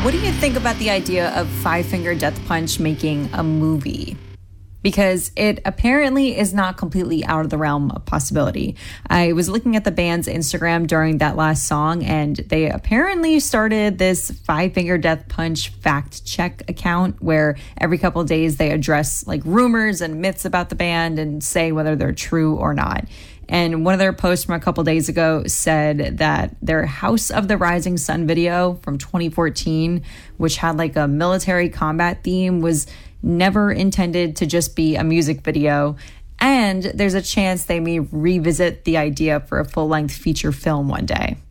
What do you think about the idea of Five Finger Death Punch making a movie? Because it apparently is not completely out of the realm of possibility. I was looking at the band's Instagram during that last song, and they apparently started this Five Finger Death Punch fact check account where every couple of days they address like rumors and myths about the band and say whether they're true or not. And one of their posts from a couple days ago said that their House of the Rising Sun video from 2014, which had like a military combat theme, was never intended to just be a music video. And there's a chance they may revisit the idea for a full-length feature film one day.